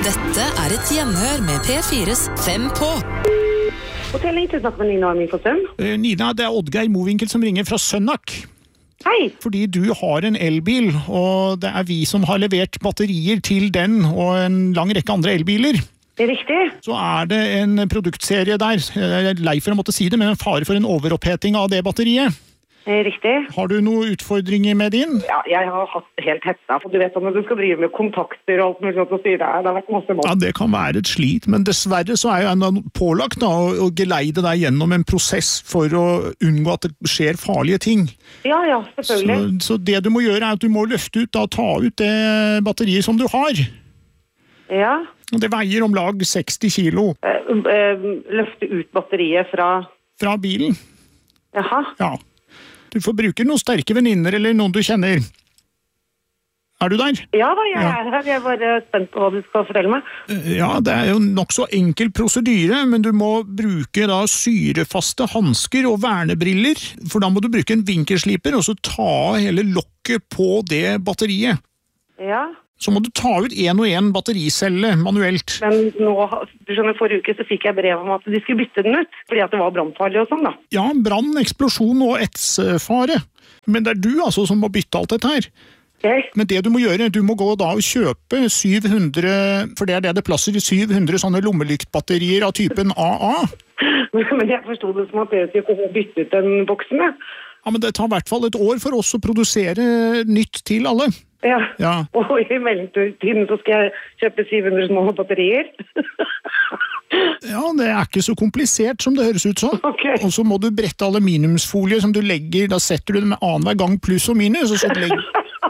Dette et gjenhør med P4's 5 på. Hotelling, tusen takk med Nina og min forsøm. Nina, det Oddgeir Mowinckel som ringer fra Sønnak. Hei. Fordi du har en elbil, og det vi som har levert batterier til den og en lang rekke andre elbiler. Det riktig. Så det en produktserie der, jeg lei for å måtte si det, men en fare for en overoppheting av det batteriet. Riktig. Har du noen utfordringer med din? Ja, jeg har hatt helt hetta, for du vet når du skal drive med kontakter og alt mulig sånt, og si det har vært masse mat. Ja, det kan være et slit, men dessverre så jo en pålagt da, å geleide deg gjennom en prosess for å unngå at det skjer farlige ting. Ja, selvfølgelig. Så det du må gjøre at du må løfte ut, ta ut det batteriet som du har. Ja. Det veier om lag 60 kilo. Løfte ut batteriet fra... Fra bilen. Jaha. Ja. Du får bruke noen sterke venninner eller noen du kjenner. Du der? Ja da, jeg her. Jeg var spent på hva du skal fortelle meg. Ja, det jo nok så enkel prosedyre, men du må bruke da syrefaste handsker og vernebriller, for da må du bruke en vinkelsliper og så ta hele lokket på det batteriet. Ja. Så må du ta ut en og en battericelle manuelt. Men nå, du skjønner, forrige uke så fikk jeg brev om at de skulle bytte den ut, fordi at det var brannfarlig og sånn da. Ja, brann, eksplosjon og etsfare. Men det du altså som må bytte alt dette her. Okay. Men det du må gjøre, du må gå da og kjøpe 700, for det det plasser i 700 sånne lommelyktbatterier av typen AA. Men jeg forstod det som at dere skulle bytte ut den boksen, ja. Ja, men det tar i hvert fall et år for oss å produsere nytt til alle. Ja. Og i mellomtiden så skal jeg kjøpe 700 små batterier. Ja, det ikke så komplisert som det høres ut som. Okay. Og så må du brette aluminiumsfolie som du legger, da setter du det med annen hver gang pluss og minus, og så legger...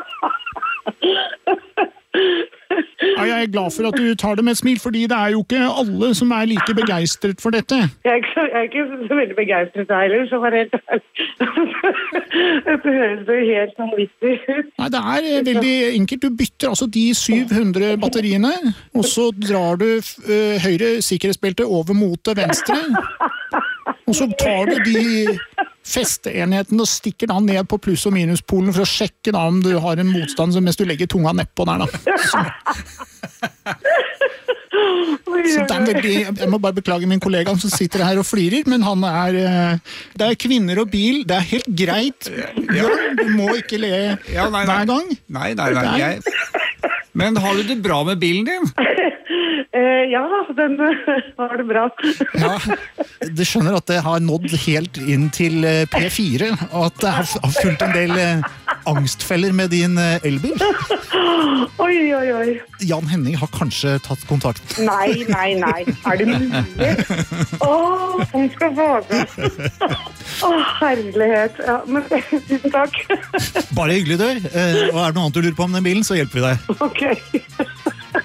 Ja, jeg glad for at du tar det med et smil, fordi det jo ikke alle som like begeistret for dette. Jeg ikke så veldig begeistret heller, så var det helt ærlig. Det høres jo helt vanvittig ut. Nei, det veldig enkelt. Du bytter altså de 700 batteriene, og så drar du høyre sikkerhetsbelte over mot det venstre, og så tar du de festeenheten og stikker da ned på pluss- og minuspolen for å sjekke da om du har en motstand mens du legger tunga nedpå der da. Så det veldig, jeg må bare beklage min kollega som sitter her og flirer, men han det kvinner og bil, det helt greit. Ja, du må ikke le hver gang. Nei. Men har du det bra med bilen din? Ja, den har det bra. Ja, du skjønner at det har nådd helt inn til P4, og at det har fulgt en del angstfeller med din elbil. Oi. Jan Henning har kanskje tatt kontakt. Nei. Det mulig? Han skal våge. Herlighet. Ja, men tusen takk. Bare hyggelig, du. Og det noe annet du lurer på om den bilen, så hjelper vi deg. Ok.